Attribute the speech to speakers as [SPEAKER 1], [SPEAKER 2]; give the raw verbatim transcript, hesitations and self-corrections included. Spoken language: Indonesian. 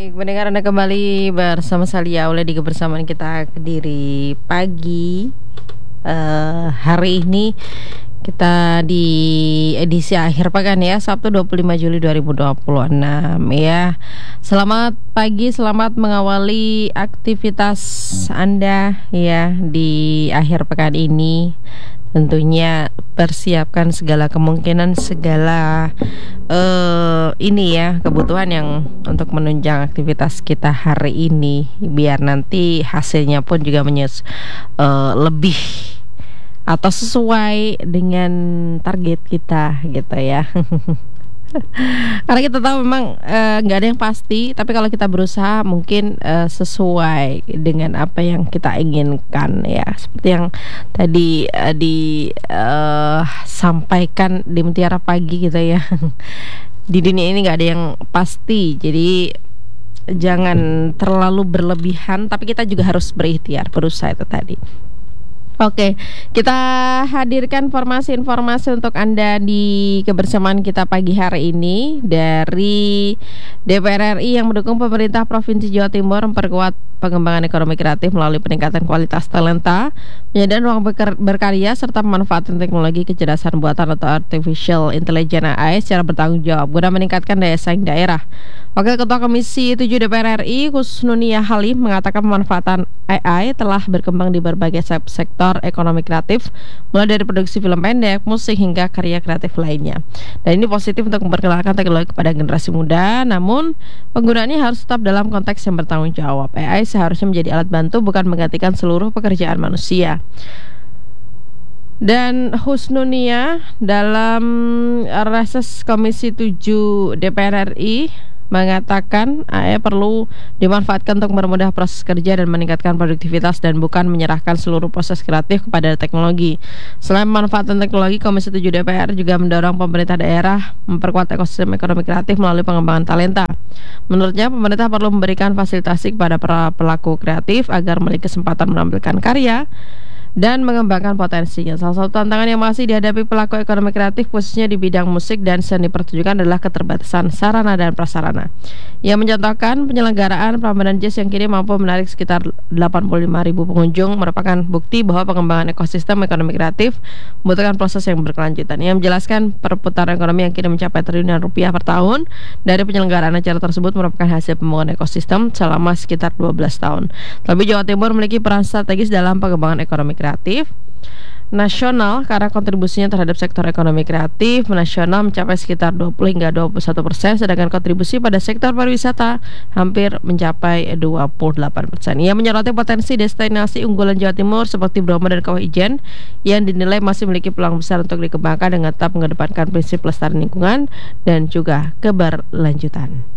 [SPEAKER 1] Baik, pendengar Anda kembali bersama saya oleh di kebersamaan kita Kediri pagi. Uh, hari ini kita di edisi akhir pekan ya, Sabtu dua puluh lima Juli dua ribu dua puluh enam ya. Selamat pagi, selamat mengawali aktivitas Anda ya di akhir pekan ini. Tentunya persiapkan segala kemungkinan, segala uh, ini ya kebutuhan yang untuk menunjang aktivitas kita hari ini, biar nanti hasilnya pun juga menyes uh, lebih atau sesuai dengan target kita gitu ya. Karena kita tahu memang nggak uh, ada yang pasti, tapi kalau kita berusaha mungkin uh, sesuai dengan apa yang kita inginkan ya. Seperti yang tadi uh, disampaikan uh, di Mutiara Pagi gitu ya. Di dunia ini nggak ada yang pasti, jadi jangan terlalu berlebihan, tapi kita juga harus berikhtiar, berusaha itu tadi. Oke, kita hadirkan informasi-informasi untuk Anda di kebersamaan kita pagi hari ini dari D P R R I yang mendukung pemerintah Provinsi Jawa Timur memperkuat pengembangan ekonomi kreatif melalui peningkatan kualitas talenta, penyediaan ruang berker- berkarya, serta pemanfaatan teknologi kecerdasan buatan atau artificial intelligence A I secara bertanggung jawab guna meningkatkan daya saing daerah. Wakil Ketua Komisi tujuh D P R R I, Kusnunia Halim, mengatakan pemanfaatan A I telah berkembang di berbagai sektor ekonomi kreatif, mulai dari produksi film pendek, musik, hingga karya kreatif lainnya. Dan ini positif untuk memperkenalkan teknologi kepada generasi muda, namun penggunaannya harus tetap dalam konteks yang bertanggung jawab. A I seharusnya menjadi alat bantu, bukan menggantikan seluruh pekerjaan manusia. Dan Husnunia dalam reses Komisi tujuh D P R R I mengatakan A I perlu dimanfaatkan untuk mempermudah proses kerja dan meningkatkan produktivitas, dan bukan menyerahkan seluruh proses kreatif kepada teknologi. Selain pemanfaatan teknologi, Komisi tujuh D P R juga mendorong pemerintah daerah memperkuat ekosistem ekonomi kreatif melalui pengembangan talenta. Menurutnya, pemerintah perlu memberikan fasilitasi kepada para pelaku kreatif agar memiliki kesempatan menampilkan karya dan mengembangkan potensinya. Salah satu tantangan yang masih dihadapi pelaku ekonomi kreatif, khususnya di bidang musik dan seni pertunjukan, adalah keterbatasan sarana dan prasarana. Ia mencontohkan penyelenggaraan prambanan jazz yang kini mampu menarik sekitar delapan puluh lima ribu pengunjung merupakan bukti bahwa pengembangan ekosistem ekonomi kreatif membutuhkan proses yang berkelanjutan. Ia menjelaskan perputaran ekonomi yang kini mencapai triliunan rupiah per tahun dari penyelenggaraan acara tersebut merupakan hasil pembangunan ekosistem selama sekitar dua belas tahun. Tapi Jawa Timur memiliki peran strategis dalam pengembangan ekonomi kreatif nasional karena kontribusinya terhadap sektor ekonomi kreatif nasional mencapai sekitar dua puluh hingga dua puluh satu persen, sedangkan kontribusi pada sektor pariwisata hampir mencapai dua puluh delapan persen. Ia menyoroti potensi destinasi unggulan Jawa Timur seperti Bromo dan Kawah Ijen yang dinilai masih memiliki peluang besar untuk dikembangkan dengan tetap mengedepankan prinsip pelestarian lingkungan dan juga keberlanjutan.